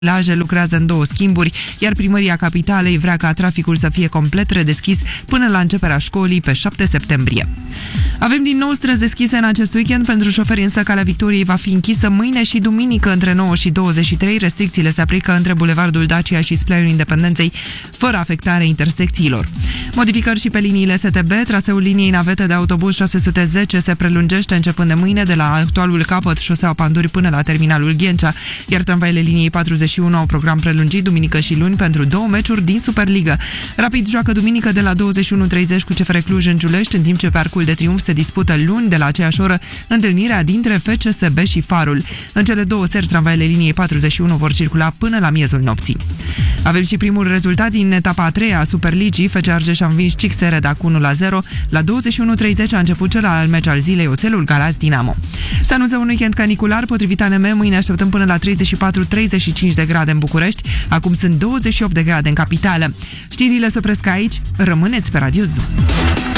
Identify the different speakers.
Speaker 1: Laje lucrează în 2 schimburi, iar Primăria Capitalei vrea ca traficul să fie complet redeschis până la începerea școlii pe 7 septembrie. Avem din nou străzi deschise în acest weekend pentru șoferi, însă Calea Victoriei va fi închisă mâine și duminică între 9 și 23. Restricțiile se aplică între Bulevardul Dacia și Spleul Independenței, fără afectarea intersecțiilor. Modificări și pe liniile STB. Traseul liniei navete de autobuz 610 se prelungește începând de mâine de la actualul capăt, șoseaua Panduri, până la terminalul Ghencea, iar tramvaile liniei 41 au program prelungit duminică și luni pentru 2 meciuri din Superliga. Rapid joacă duminică de la 21:30 cu CFR Cluj în Giulești, în timp ce pe Arcul de Triunf se dispută luni de la aceeași oră întâlnirea dintre FCSB și Farul. În cele 2 seri, tramvaile liniei 41 vor circula până la miezul nopții. Avem și primul rezultat din etapa a 3-a a Superligii. FC Argeș a învins CXR cu 1-0. La 21:30 a început celălalt meci al zilei, Oțelul Galați Dinamo. Se anunță un weekend canicular. Potrivit ANM, mâine așteptăm până la 34-35 de grade în București. Acum sunt 28 de grade în capitală. Știrile se opresc aici. Rămâneți pe Radio Zoo.